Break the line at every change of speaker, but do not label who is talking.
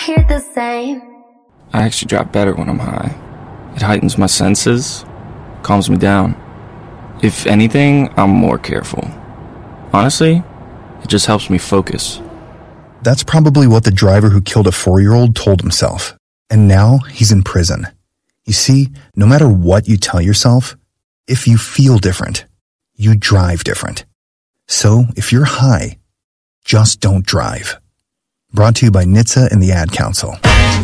hear the same.
I actually drive better when I'm high. It heightens my senses, calms me down. If anything, I'm more careful. Honestly, it just helps me focus.
That's probably what the driver who killed a 4-year-old told himself. And now he's in prison. You see, no matter what you tell yourself, if you feel different, you drive different. So if you're high, just don't drive. Brought to you by NHTSA and the Ad Council.